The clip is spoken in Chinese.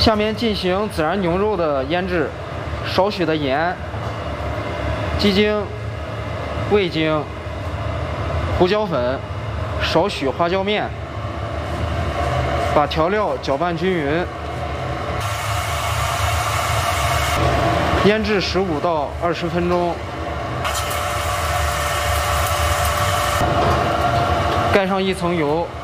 下面进行孜然牛肉的腌制，少许的盐、鸡精、味精、胡椒粉、少许花椒面，把调料搅拌均匀，腌制15到20分钟，盖上一层油。